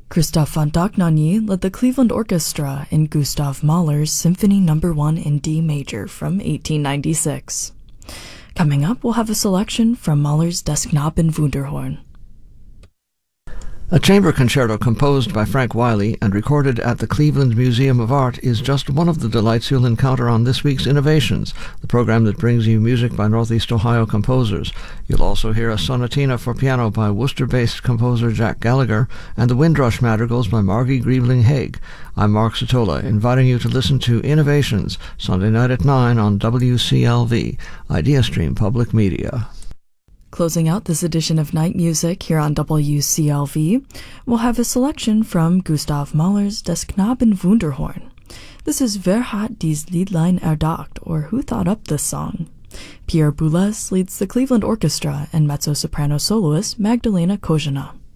Christoph von Dohnanyi led the Cleveland Orchestra in Gustav Mahler's Symphony No. 1 in D major from 1896. Coming up, we'll have a selection from Mahler's Das Knaben Wunderhorn. A chamber concerto composed by Frank Wiley and recorded at the Cleveland Museum of Art is just one of the delights you'll encounter on this week's Innovations, the program that brings you music by Northeast Ohio composers. You'll also hear a sonatina for piano by Worcester-based composer Jack Gallagher and the Windrush Madrigals by Margie Griebling-Haig. I'm Mark Sotola, inviting you to listen to Innovations, Sunday night at 9 on WCLV, IdeaStream Public Media. Closing out this edition of Night Music here on WCLV, we'll have a selection from Gustav Mahler's Das Knaben Wunderhorn. This is Wer hat dies Liedlein erdacht, or Who Thought Up This Song? Pierre Boulez leads the Cleveland Orchestra and mezzo-soprano soloist Magdalena Kozina.